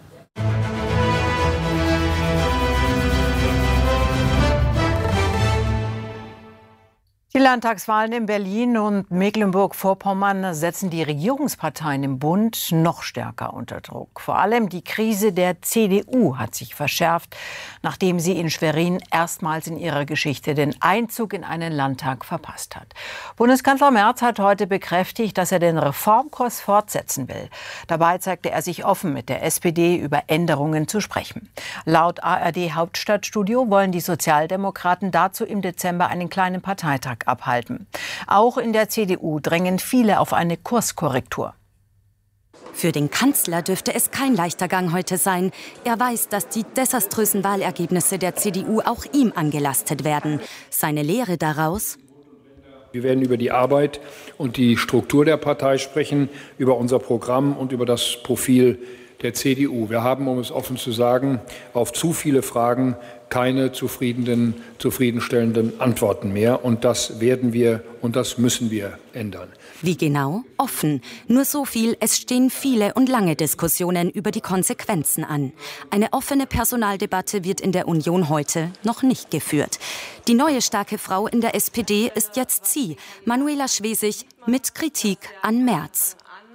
Die Landtagswahlen in Berlin und Mecklenburg-Vorpommern setzen die Regierungsparteien im Bund noch stärker unter Druck. Vor allem die Krise der C D U hat sich verschärft, nachdem sie in Schwerin erstmals in ihrer Geschichte den Einzug in einen Landtag verpasst hat. Bundeskanzler Merz hat heute bekräftigt, dass er den Reformkurs fortsetzen will. Dabei zeigte er sich offen, mit der S P D über Änderungen zu sprechen. Laut A R D Hauptstadtstudio wollen die Sozialdemokraten dazu im Dezember einen kleinen Parteitag abhalten. Auch in der C D U drängen viele auf eine Kurskorrektur. Für den Kanzler dürfte es kein leichter Gang heute sein. Er weiß, dass die desaströsen Wahlergebnisse der C D U auch ihm angelastet werden. Seine Lehre daraus: Wir werden über die Arbeit und die Struktur der Partei sprechen, über unser Programm und über das Profil der C D U. Wir haben, um es offen zu sagen, auf zu viele Fragen keine zufriedenen, zufriedenstellenden Antworten mehr. Und das werden wir und das müssen wir ändern. Wie genau? Offen. Nur so viel, es stehen viele und lange Diskussionen über die Konsequenzen an. Eine offene Personaldebatte wird in der Union heute noch nicht geführt. Die neue starke Frau in der S P D ist jetzt sie, Manuela Schwesig, mit Kritik an Merz.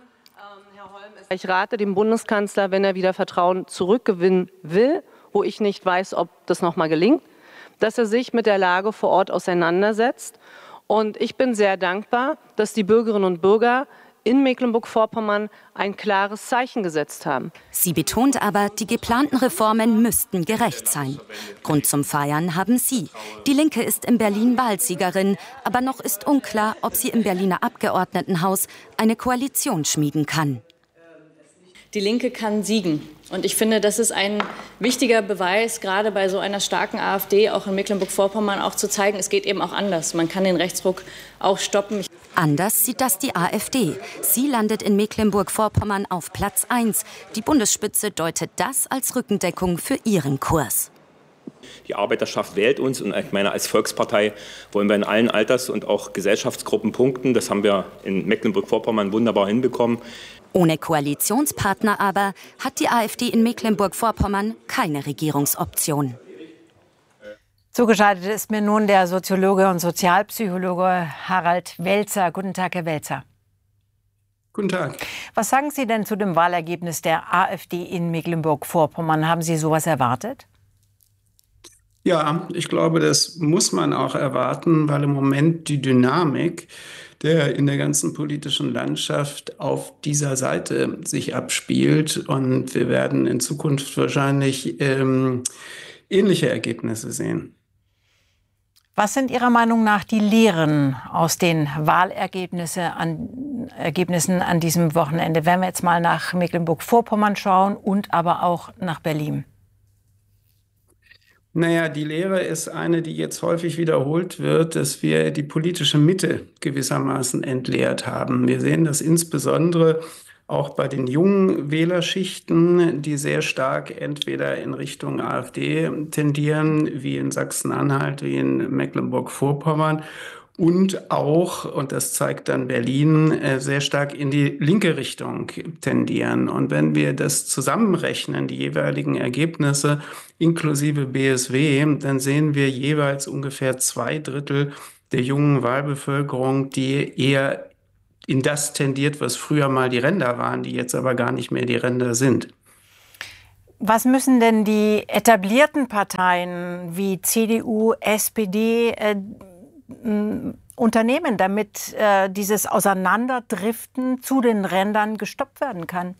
Ich rate dem Bundeskanzler, wenn er wieder Vertrauen zurückgewinnen will, wo ich nicht weiß, ob das noch mal gelingt, dass er sich mit der Lage vor Ort auseinandersetzt. Und ich bin sehr dankbar, dass die Bürgerinnen und Bürger in Mecklenburg-Vorpommern ein klares Zeichen gesetzt haben. Sie betont aber, die geplanten Reformen müssten gerecht sein. Grund zum Feiern haben sie. Die Linke ist in Berlin Wahlsiegerin, aber noch ist unklar, ob sie im Berliner Abgeordnetenhaus eine Koalition schmieden kann. Die Linke kann siegen. Und ich finde, das ist ein wichtiger Beweis, gerade bei so einer starken AfD, auch in Mecklenburg-Vorpommern, auch zu zeigen, es geht eben auch anders. Man kann den Rechtsruck auch stoppen. Anders sieht das die AfD. Sie landet in Mecklenburg-Vorpommern auf Platz eins. Die Bundesspitze deutet das als Rückendeckung für ihren Kurs. Die Arbeiterschaft wählt uns und ich meine, als Volkspartei wollen wir in allen Alters- und auch Gesellschaftsgruppen punkten. Das haben wir in Mecklenburg-Vorpommern wunderbar hinbekommen. Ohne Koalitionspartner aber hat die AfD in Mecklenburg-Vorpommern keine Regierungsoption. Zugeschaltet ist mir nun der Soziologe und Sozialpsychologe Harald Welzer. Guten Tag, Herr Welzer. Guten Tag. Was sagen Sie denn zu dem Wahlergebnis der AfD in Mecklenburg-Vorpommern? Haben Sie sowas erwartet? Ja, ich glaube, das muss man auch erwarten, weil im Moment die Dynamik der in der ganzen politischen Landschaft auf dieser Seite sich abspielt. Und wir werden in Zukunft wahrscheinlich ähm, ähnliche Ergebnisse sehen. Was sind Ihrer Meinung nach die Lehren aus den Wahlergebnissen an, Ergebnissen an diesem Wochenende? Wenn wir jetzt mal nach Mecklenburg-Vorpommern schauen und aber auch nach Berlin. Naja, die Lehre ist eine, die jetzt häufig wiederholt wird, dass wir die politische Mitte gewissermaßen entleert haben. Wir sehen das insbesondere auch bei den jungen Wählerschichten, die sehr stark entweder in Richtung AfD tendieren, wie in Sachsen-Anhalt, wie in Mecklenburg-Vorpommern, und auch, und das zeigt dann Berlin, sehr stark in die linke Richtung tendieren. Und wenn wir das zusammenrechnen, die jeweiligen Ergebnisse inklusive B S W, dann sehen wir jeweils ungefähr zwei Drittel der jungen Wahlbevölkerung, die eher in das tendiert, was früher mal die Ränder waren, die jetzt aber gar nicht mehr die Ränder sind. Was müssen denn die etablierten Parteien wie C D U, S P D äh, unternehmen, damit äh, dieses Auseinanderdriften zu den Rändern gestoppt werden kann?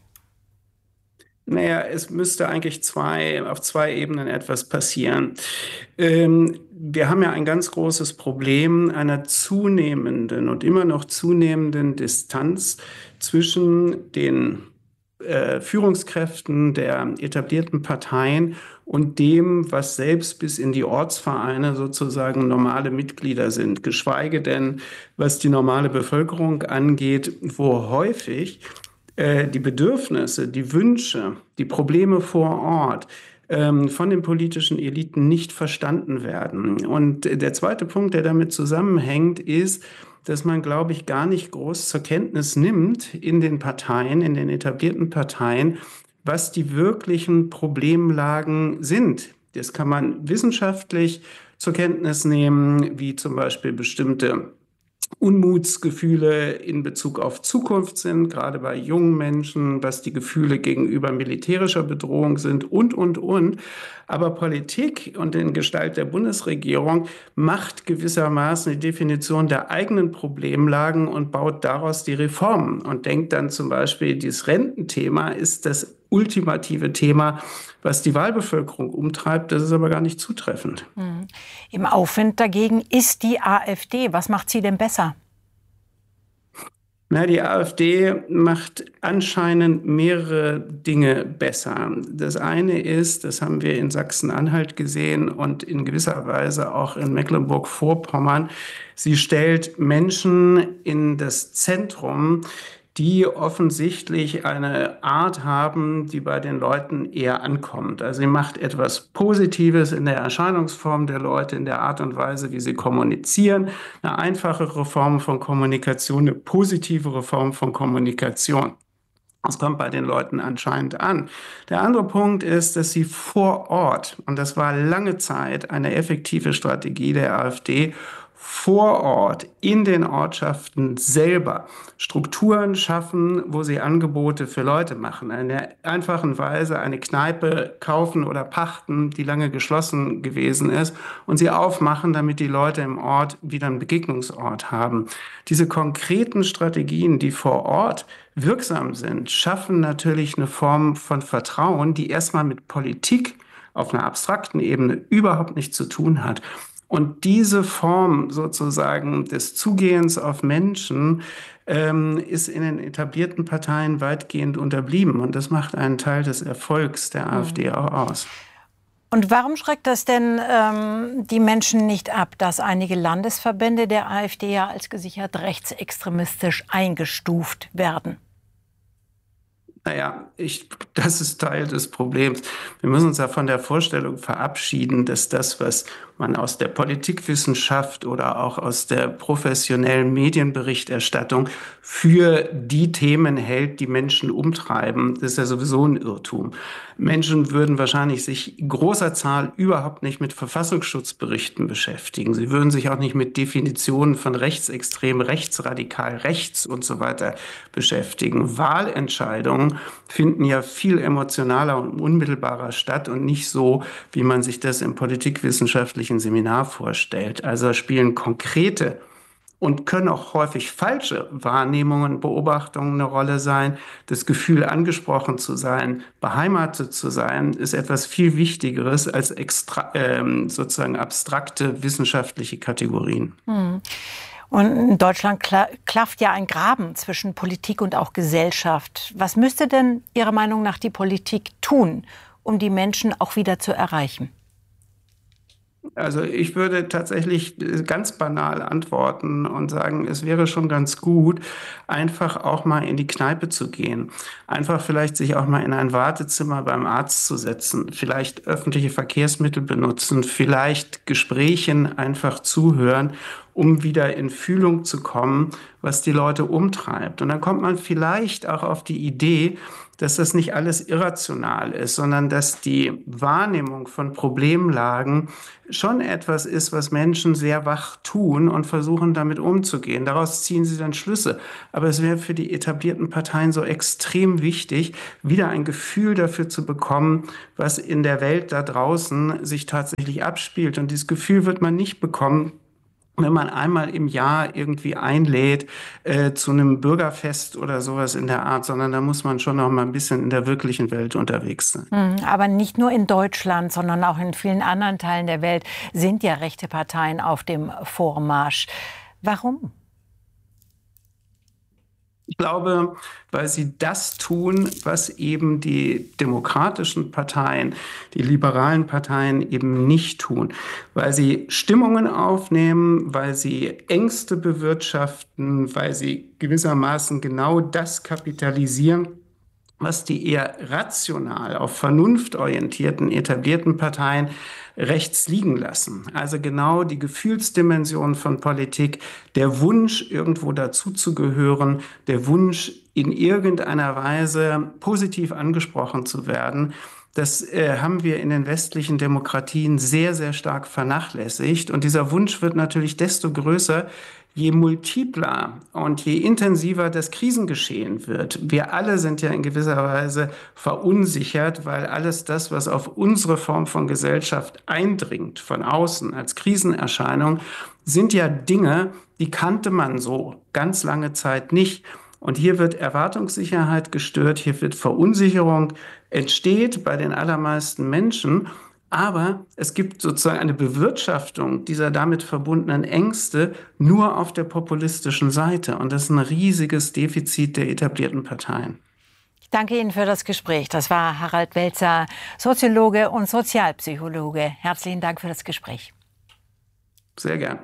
Naja, es müsste eigentlich zwei, auf zwei Ebenen etwas passieren. Ähm, wir haben ja ein ganz großes Problem einer zunehmenden und immer noch zunehmenden Distanz zwischen den äh, Führungskräften der etablierten Parteien und dem, was selbst bis in die Ortsvereine sozusagen normale Mitglieder sind, geschweige denn, was die normale Bevölkerung angeht, wo häufig äh, die Bedürfnisse, die Wünsche, die Probleme vor Ort ähm, von den politischen Eliten nicht verstanden werden. Und der zweite Punkt, der damit zusammenhängt, ist, dass man, glaube ich, gar nicht groß zur Kenntnis nimmt in den Parteien, in den etablierten Parteien, was die wirklichen Problemlagen sind. Das kann man wissenschaftlich zur Kenntnis nehmen, wie zum Beispiel bestimmte Unmutsgefühle in Bezug auf Zukunft sind, gerade bei jungen Menschen, was die Gefühle gegenüber militärischer Bedrohung sind und, und, und. Aber Politik und in Gestalt der Bundesregierung macht gewissermaßen die Definition der eigenen Problemlagen und baut daraus die Reformen und denkt dann zum Beispiel, dieses Rententhema ist das ultimative Thema, was die Wahlbevölkerung umtreibt. Das ist aber gar nicht zutreffend. Mhm. Im Aufwind dagegen ist die AfD. Was macht sie denn besser? Na, die AfD macht anscheinend mehrere Dinge besser. Das eine ist, das haben wir in Sachsen-Anhalt gesehen und in gewisser Weise auch in Mecklenburg-Vorpommern, sie stellt Menschen in das Zentrum, die offensichtlich eine Art haben, die bei den Leuten eher ankommt. Also sie macht etwas Positives in der Erscheinungsform der Leute, in der Art und Weise, wie sie kommunizieren. Eine einfachere Form von Kommunikation, eine positivere Form von Kommunikation. Das kommt bei den Leuten anscheinend an. Der andere Punkt ist, dass sie vor Ort, und das war lange Zeit eine effektive Strategie der AfD, vor Ort in den Ortschaften selber Strukturen schaffen, wo sie Angebote für Leute machen. In der einfachen Weise eine Kneipe kaufen oder pachten, die lange geschlossen gewesen ist, und sie aufmachen, damit die Leute im Ort wieder einen Begegnungsort haben. Diese konkreten Strategien, die vor Ort wirksam sind, schaffen natürlich eine Form von Vertrauen, die erstmal mit Politik auf einer abstrakten Ebene überhaupt nichts zu tun hat. Und diese Form sozusagen des Zugehens auf Menschen ähm, ist in den etablierten Parteien weitgehend unterblieben. Und das macht einen Teil des Erfolgs der mhm. AfD auch aus. Und warum schreckt das denn ähm, die Menschen nicht ab, dass einige Landesverbände der AfD ja als gesichert rechtsextremistisch eingestuft werden? Naja, ich, das ist Teil des Problems. Wir müssen uns ja von der Vorstellung verabschieden, dass das, was man aus der Politikwissenschaft oder auch aus der professionellen Medienberichterstattung für die Themen hält, die Menschen umtreiben. Das ist ja sowieso ein Irrtum. Menschen würden wahrscheinlich sich in großer Zahl überhaupt nicht mit Verfassungsschutzberichten beschäftigen. Sie würden sich auch nicht mit Definitionen von rechtsextrem, rechtsradikal, rechts und so weiter beschäftigen. Wahlentscheidungen finden ja viel emotionaler und unmittelbarer statt und nicht so, wie man sich das im politikwissenschaftlichen Seminar vorstellt. Also spielen konkrete und können auch häufig falsche Wahrnehmungen, Beobachtungen eine Rolle sein. Das Gefühl, angesprochen zu sein, beheimatet zu sein, ist etwas viel Wichtigeres als extra, ähm, sozusagen abstrakte wissenschaftliche Kategorien. Hm. Und in Deutschland klafft ja ein Graben zwischen Politik und auch Gesellschaft. Was müsste denn Ihrer Meinung nach die Politik tun, um die Menschen auch wieder zu erreichen? Also ich würde tatsächlich ganz banal antworten und sagen, es wäre schon ganz gut, einfach auch mal in die Kneipe zu gehen. Einfach vielleicht sich auch mal in ein Wartezimmer beim Arzt zu setzen, vielleicht öffentliche Verkehrsmittel benutzen, vielleicht Gesprächen einfach zuhören, um wieder in Fühlung zu kommen, was die Leute umtreibt. Und dann kommt man vielleicht auch auf die Idee, dass das nicht alles irrational ist, sondern dass die Wahrnehmung von Problemlagen schon etwas ist, was Menschen sehr wach tun und versuchen, damit umzugehen. Daraus ziehen sie dann Schlüsse. Aber es wäre für die etablierten Parteien so extrem wichtig, wieder ein Gefühl dafür zu bekommen, was in der Welt da draußen sich tatsächlich abspielt. Und dieses Gefühl wird man nicht bekommen, wenn man einmal im Jahr irgendwie einlädt äh, zu einem Bürgerfest oder sowas in der Art, sondern da muss man schon noch mal ein bisschen in der wirklichen Welt unterwegs sein. Aber nicht nur in Deutschland, sondern auch in vielen anderen Teilen der Welt sind ja rechte Parteien auf dem Vormarsch. Warum? Ich glaube, weil sie das tun, was eben die demokratischen Parteien, die liberalen Parteien eben nicht tun. Weil sie Stimmungen aufnehmen, weil sie Ängste bewirtschaften, weil sie gewissermaßen genau das kapitalisieren, was die eher rational auf Vernunft orientierten, etablierten Parteien rechts liegen lassen. Also genau die Gefühlsdimension von Politik, der Wunsch, irgendwo dazuzugehören, der Wunsch, in irgendeiner Weise positiv angesprochen zu werden. Das äh, haben wir in den westlichen Demokratien sehr, sehr stark vernachlässigt. Und dieser Wunsch wird natürlich desto größer, je multipler und je intensiver das Krisengeschehen wird. Wir alle sind ja in gewisser Weise verunsichert, weil alles das, was auf unsere Form von Gesellschaft eindringt, von außen als Krisenerscheinung, sind ja Dinge, die kannte man so ganz lange Zeit nicht. Und hier wird Erwartungssicherheit gestört, hier wird Verunsicherung entsteht bei den allermeisten Menschen. Aber es gibt sozusagen eine Bewirtschaftung dieser damit verbundenen Ängste nur auf der populistischen Seite. Und das ist ein riesiges Defizit der etablierten Parteien. Ich danke Ihnen für das Gespräch. Das war Harald Welzer, Soziologe und Sozialpsychologe. Herzlichen Dank für das Gespräch. Sehr gern.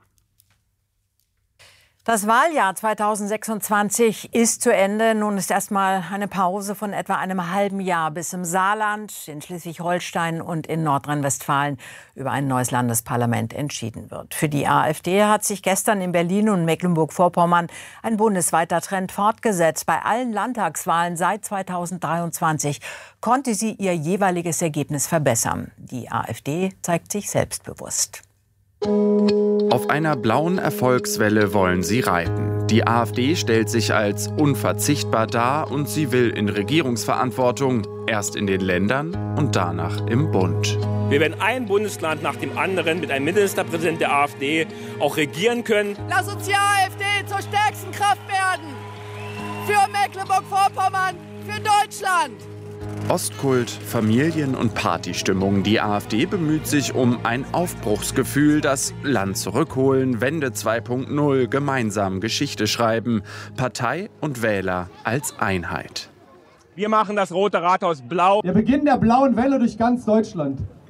Das Wahljahr zweitausendsechsundzwanzig ist zu Ende. Nun ist erstmal eine Pause von etwa einem halben Jahr, bis im Saarland, in Schleswig-Holstein und in Nordrhein-Westfalen über ein neues Landesparlament entschieden wird. Für die AfD hat sich gestern in Berlin und Mecklenburg-Vorpommern ein bundesweiter Trend fortgesetzt. Bei allen Landtagswahlen seit zweitausenddreiundzwanzig konnte sie ihr jeweiliges Ergebnis verbessern. Die AfD zeigt sich selbstbewusst. Auf einer blauen Erfolgswelle wollen sie reiten. Die AfD stellt sich als unverzichtbar dar und sie will in Regierungsverantwortung, erst in den Ländern und danach im Bund. Wir werden ein Bundesland nach dem anderen mit einem Ministerpräsidenten der AfD auch regieren können. Lass uns die AfD zur stärksten Kraft werden. Für Mecklenburg-Vorpommern, für Deutschland. Ostkult, Familien- und Partystimmung. Die AfD bemüht sich um ein Aufbruchsgefühl, das Land zurückholen, Wende zwei Punkt null, gemeinsam Geschichte schreiben, Partei und Wähler als Einheit. Wir machen das Rote Rathaus blau. Der Beginn der blauen Welle durch ganz Deutschland.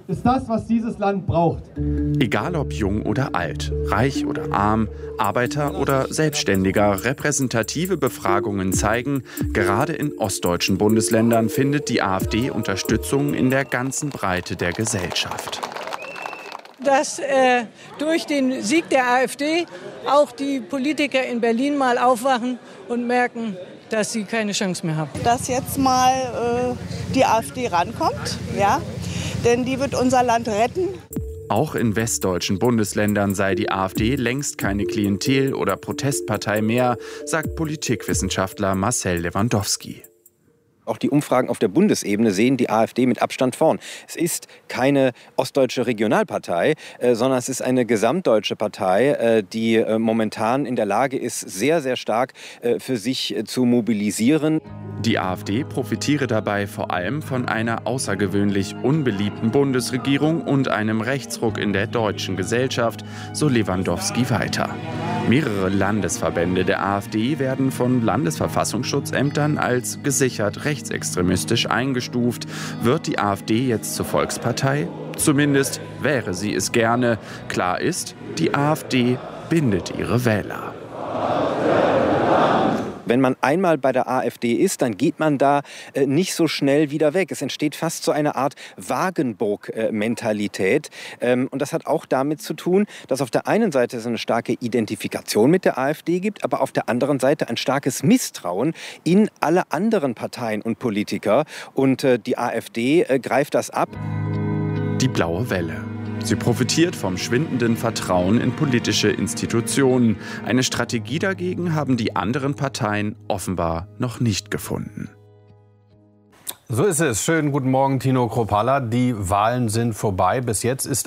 ist das, was dieses Land braucht. Egal ob jung oder alt, reich oder arm, Arbeiter oder Selbstständiger, repräsentative Befragungen zeigen, gerade in ostdeutschen Bundesländern findet die AfD Unterstützung in der ganzen Breite der Gesellschaft. Dass äh, durch den Sieg der AfD auch die Politiker in Berlin mal aufwachen und merken, dass sie keine Chance mehr haben. Dass jetzt mal äh, die AfD rankommt, ja, denn die wird unser Land retten. Auch in westdeutschen Bundesländern sei die AfD längst keine Klientel- oder Protestpartei mehr, sagt Politikwissenschaftler Marcel Lewandowski. Auch die Umfragen auf der Bundesebene sehen die AfD mit Abstand vorn. Es ist keine ostdeutsche Regionalpartei, äh, sondern es ist eine gesamtdeutsche Partei, äh, die äh, momentan in der Lage ist, sehr, sehr stark äh, für sich äh, zu mobilisieren. Die AfD profitiere dabei vor allem von einer außergewöhnlich unbeliebten Bundesregierung und einem Rechtsruck in der deutschen Gesellschaft, so Lewandowski weiter. Mehrere Landesverbände der AfD werden von Landesverfassungsschutzämtern als gesichert rechtsextremistisch eingestuft. Wird die AfD jetzt zur Volkspartei? Zumindest wäre sie es gerne. Klar ist, die AfD bindet ihre Wähler. Wenn man einmal bei der AfD ist, dann geht man da äh, nicht so schnell wieder weg. Es entsteht fast so eine Art Wagenburg-Mentalität. Ähm, und das hat auch damit zu tun, dass auf der einen Seite es eine starke Identifikation mit der AfD gibt, aber auf der anderen Seite ein starkes Misstrauen in alle anderen Parteien und Politiker. Und äh, die AfD äh, greift das ab. Die blaue Welle. Sie profitiert vom schwindenden Vertrauen in politische Institutionen. Eine Strategie dagegen haben die anderen Parteien offenbar noch nicht gefunden. So ist es. Schönen guten Morgen, Tino Kropala. Die Wahlen sind vorbei. Bis jetzt ist